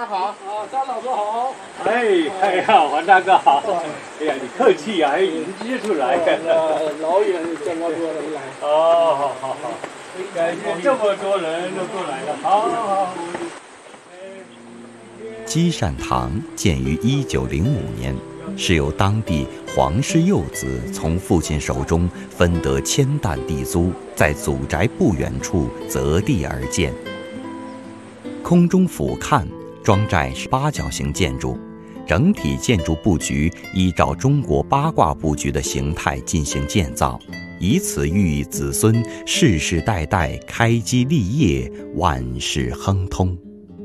好。 张老师好。 哎呀，黄大哥好。哎呀，你客气啊，还迎接出来。 老远这么多人来。 哦，好。感谢这么多人都过来了，好。 积善堂建于1905年，是由当地黄氏幼子从父亲手中分得1000担地租，在祖宅不远处择地而建。空中俯瞰，庄寨是8角形建筑，整体建筑布局依照中国八卦布局的形态进行建造，以此寓意子孙世世代代开基立业，万事亨通。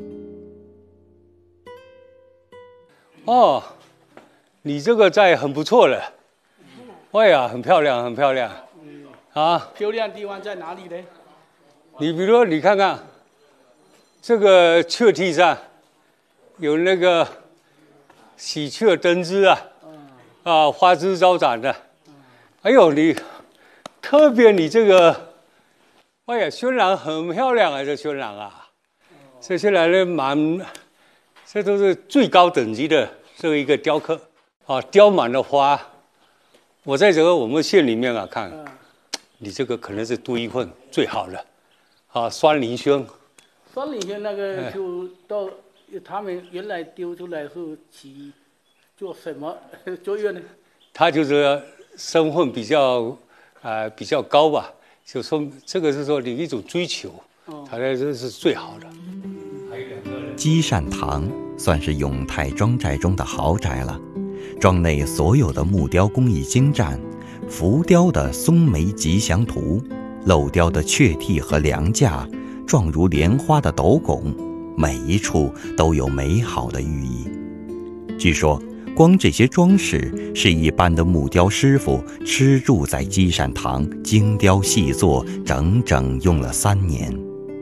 哦，你这个寨很不错了。哎呀，很漂亮，很漂亮。啊， 漂亮地方在哪里呢？ 你比如说，你看看这个雀梯上有那个喜鹊登枝啊，花枝招展的。哎呦，特别你这个，哎呀，渲染很漂亮啊，这渲染啊，这渲染的这都是最高等级的这一个雕刻啊，雕满了花。我在这个我们县里面看，你这个可能是独一份最好的啊，酸林轩。 酸林轩那个就到他们原来丢出来后起做什么作用呢？ 他就是身份比较高吧，就说这个是说你一种追求，他这是最好的。 积善堂算是永泰庄寨中的豪宅了，庄内所有的木雕工艺精湛，浮雕的松梅吉祥图，镂雕的雀替和梁架，状如莲花的斗拱，每一处都有美好的寓意。据说光这些装饰是一般的木雕师傅吃住在积善堂精雕细作，整整用了3年。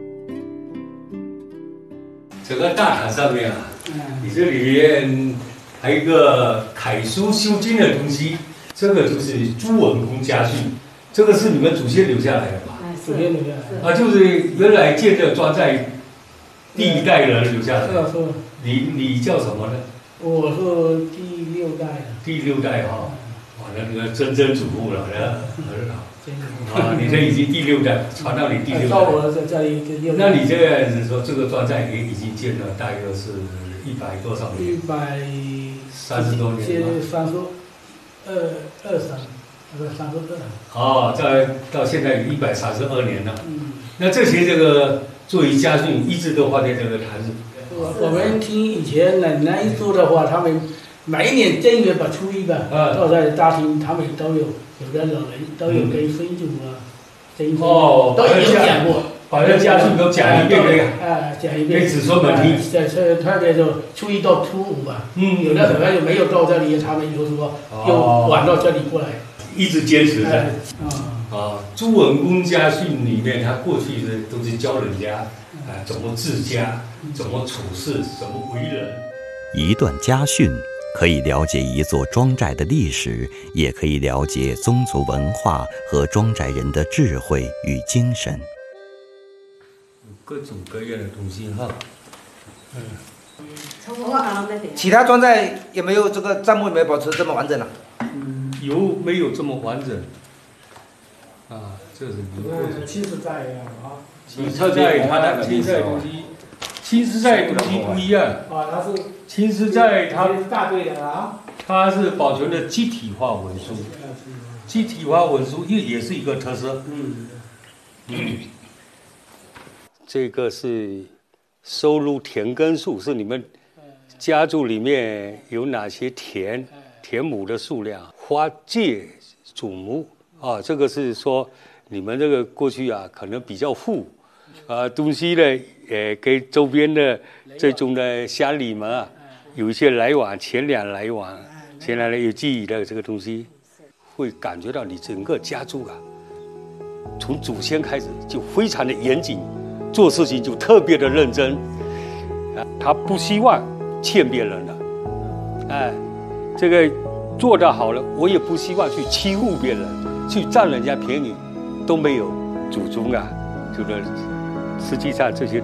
整个大堂上面你这里面还有一个楷书修经的东西，这个就是朱文公家训，这个是你们祖先留下来的吧？ 祖先留下来就是原来建这个庄寨第1代人留下来的。你叫什么呢？ 我是第6代了。 第6代哈，哇，那个曾祖父了，你这已经第6代，传到你第6代。 到我这里就6代。 那你这样子说，这个庄寨也已经建了大约是100多少年？130多年。到现在有132年了。那这些这个作为家训，一直都放在这个坛子。 我们听以前奶奶说的话，他们每年正月初1到在大厅，他们都有的老人都有跟孙祖都有讲过， 把这家训都讲一遍讲一遍， 给子孙们听。 特别就初1到初5吧。有的可能就没有到这里，他们就说又晚到这里过来， 一直坚持着。朱文公家训里面，他过去的都是教人家怎么治家，怎么处事，怎么为人。 一段家训可以了解一座庄寨的历史，也可以了解宗族文化和庄寨人的智慧与精神。 各种各样的东西哈。 其他庄寨有没有这个账目有没有保持这么完整了？ 有没有这么完整？这是青石寨青石寨它那个青石寨东西，青石寨东西不一样。 它是青石寨它大队的它是保存的集体化文书，集体化文书也是一个特色。这个是收录田根数，是你们家族里面有哪些田亩的数量，花界祖母这个是说你们这个过去可能比较富，东西呢跟周边的这种的乡里们有一些来往，钱粮来往，钱粮有记忆的这个东西，会感觉到你整个家族从祖先开始就非常的严谨，做事情就特别的认真，他不希望欠别人的，这个做得好了，我也不希望去欺负别人，去占人家便宜，都没有祖宗这个实际上这些